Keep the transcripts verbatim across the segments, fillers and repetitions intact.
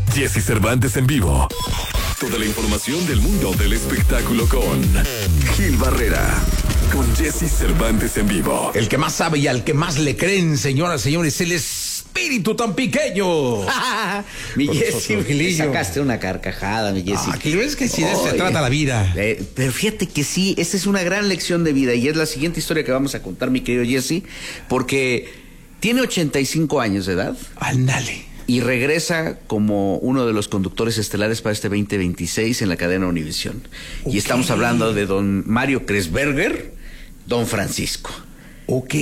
Jesse Cervantes en vivo. Toda la información del mundo del espectáculo con Gil Barrera. Con Jesse Cervantes en vivo. El que más sabe y al que más le creen, señoras y señores, el espíritu tan pequeño. Mi Jesse, me sacaste una carcajada, mi Jesse. Ah, que ves que si de eso se trata la vida. Eh, pero fíjate que sí, esta es una gran lección de vida y es la siguiente historia que vamos a contar, mi querido Jesse, porque tiene ochenta y cinco años de edad. Ándale. Y regresa como uno de los conductores estelares para este veinte veintiséis en la cadena Univisión. Okay. Y estamos hablando de don Mario Kreuzberger, don Francisco. Ok.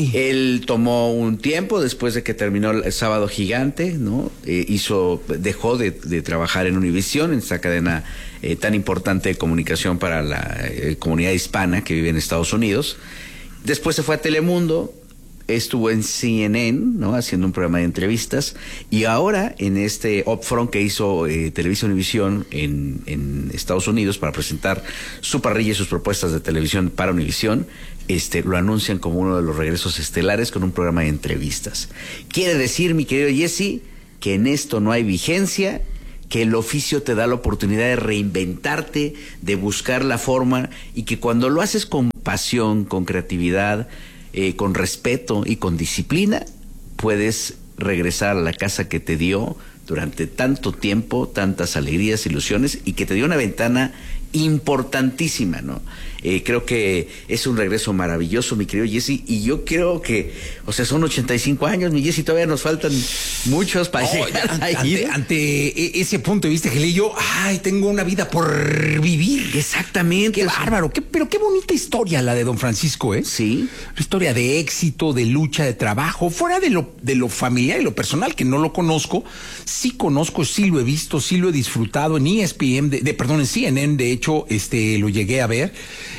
Él tomó un tiempo después de que terminó el Sábado Gigante, ¿no? Eh, hizo, dejó de, de trabajar en Univisión, en esta cadena eh, tan importante de comunicación para la eh, comunidad hispana que vive en Estados Unidos. Después se fue a Telemundo. Estuvo en C N N, ¿no? Haciendo un programa de entrevistas. Y ahora, en este upfront que hizo eh, Televisión Univisión en, en Estados Unidos para presentar su parrilla y sus propuestas de televisión para Univisión, este, lo anuncian como uno de los regresos estelares con un programa de entrevistas. Quiere decir, mi querido Jesse, que en esto no hay vigencia, que el oficio te da la oportunidad de reinventarte, de buscar la forma, y que cuando lo haces con pasión, con creatividad, Eh, con respeto y con disciplina, puedes regresar a la casa que te dio durante tanto tiempo, tantas alegrías, ilusiones, y que te dio una ventana importantísima, ¿no? Eh, creo que es un regreso maravilloso, mi querido Jesse, y yo creo que, o sea, son ochenta y cinco años, mi Jesse, todavía nos faltan muchos para oh, llegar ante, ahí. Ante, ante ese punto de vista, Gelillo, ay, tengo una vida por vivir. Exactamente. Qué bárbaro, qué, pero qué bonita historia la de don Francisco, ¿eh? Sí. Una historia de éxito, de lucha, de trabajo, fuera de lo, de lo familiar y lo personal, que no lo conozco, sí conozco, sí lo he visto, sí lo he disfrutado en E S P N, de, de perdón, en C N N, de hecho, este, lo llegué a ver.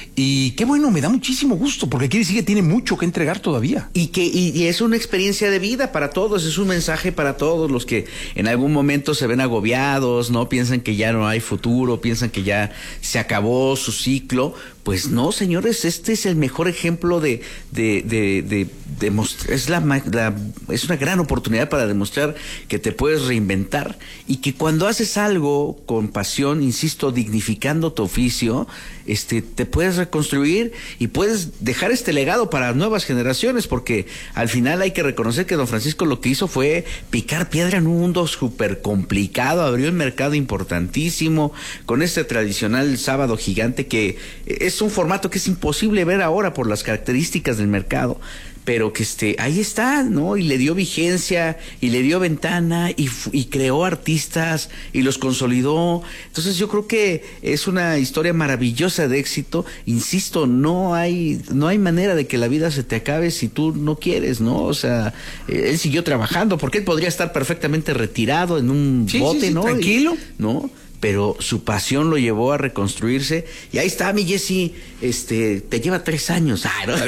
Y qué bueno, me da muchísimo gusto, porque quiere decir que tiene mucho que entregar todavía. Y que y, y es una experiencia de vida para todos, es un mensaje para todos los que en algún momento se ven agobiados, ¿no? Piensan que ya no hay futuro, piensan que ya se acabó su ciclo. Pues no, señores, este es el mejor ejemplo de, de, de, de, de most- es la, la, es una gran oportunidad para demostrar que te puedes reinventar y que cuando haces algo con pasión, insisto, dignificando tu oficio, este, te puedes reconstruir y puedes dejar este legado para nuevas generaciones, porque al final hay que reconocer que don Francisco lo que hizo fue picar piedra en un mundo súper complicado, abrió un mercado importantísimo con este tradicional Sábado Gigante que es un formato que es imposible ver ahora por las características del mercado, pero que este ahí está, ¿no? Y le dio vigencia y le dio ventana y, y creó artistas y los consolidó. Entonces yo creo que es una historia maravillosa de éxito. Insisto, no hay no hay manera de que la vida se te acabe si tú no quieres, ¿no? O sea, él siguió trabajando porque él podría estar perfectamente retirado en un sí, bote, sí, sí, ¿no? Tranquilo, y, ¿no? Pero su pasión lo llevó a reconstruirse. Y ahí está, mi Jesse, este, te lleva tres años. Ah, ¿no?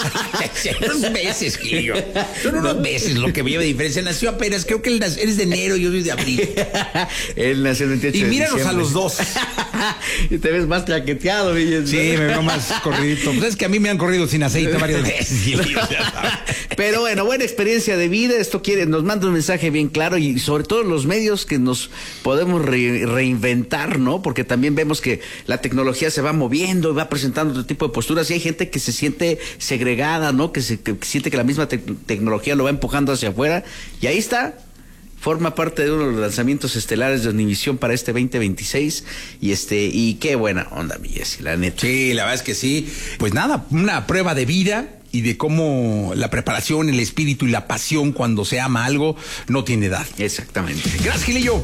Unos meses, Gillo. Son unos meses lo que me lleva de diferencia. Nació apenas, creo que él nació, eres de enero y yo soy de abril. Él nació el veintiocho y de míranos diciembre. a los dos. Y te ves más traqueteado, mi Jesse. Sí, me veo más corridito. Pues es que a mí me han corrido sin aceite varias veces, Gillo. Pero bueno, buena experiencia de vida. Esto quiere, nos manda un mensaje bien claro y sobre todo los medios que nos podemos re, reinventar, ¿no? Porque también vemos que la tecnología se va moviendo, va presentando otro tipo de posturas y hay gente que se siente segregada, ¿no? Que, se, que siente que la misma te tecnología lo va empujando hacia afuera. Y ahí está. Forma parte de uno de los lanzamientos estelares de Univisión para este veinte veintiséis y este y qué buena onda, mi Jesse, la neta. Sí, la verdad es que sí. Pues nada, una prueba de vida y de cómo la preparación, el espíritu y la pasión cuando se ama algo no tiene edad. Exactamente. Gracias, Gilillo.